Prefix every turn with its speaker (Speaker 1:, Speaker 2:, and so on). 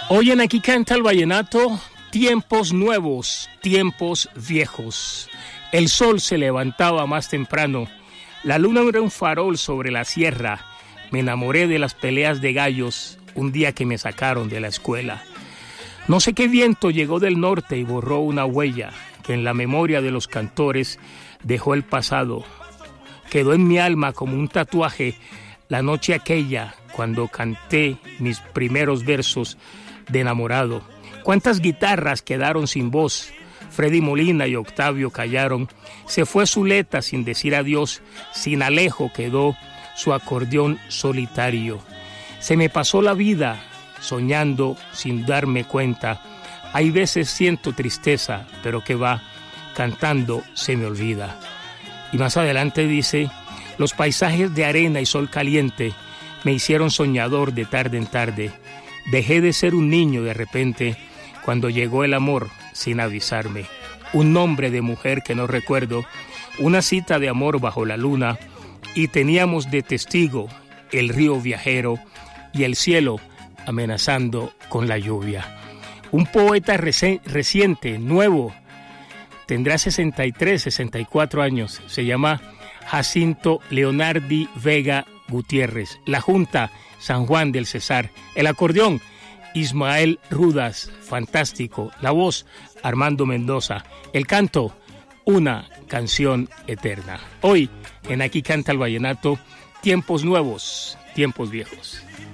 Speaker 1: Hoy en Aquí Canta el Vallenato, tiempos nuevos, tiempos viejos. El sol se levantaba más temprano, la luna era un farol sobre la sierra. Me enamoré de las peleas de gallos un día que me sacaron de la escuela. No sé qué viento llegó del norte y borró una huella que en la memoria de los cantores dejó el pasado. Quedó en mi alma como un tatuaje la noche aquella cuando canté mis primeros versos de enamorado. Cuántas guitarras quedaron sin voz, Freddy Molina y Octavio callaron. Se fue Zuleta sin decir adiós, sin Alejo quedó su acordeón solitario. Se me pasó la vida soñando sin darme cuenta. Hay veces siento tristeza, pero que va, cantando se me olvida. Y más adelante dice, los paisajes de arena y sol caliente me hicieron soñador de tarde en tarde. Dejé de ser un niño de repente cuando llegó el amor sin avisarme. Un nombre de mujer que no recuerdo, una cita de amor bajo la luna, y teníamos de testigo el río viajero y el cielo amenazando con la lluvia. Un poeta reciente, nuevo, tendrá 63, 64 años, se llama Jacinto Leonardi Vega Gutiérrez. La Junta, San Juan del Cesar. El acordeón, Ismael Rudas, fantástico. La voz, Armando Mendoza. El canto, una canción eterna. Hoy, en Aquí Canta el Vallenato, tiempos nuevos, tiempos viejos.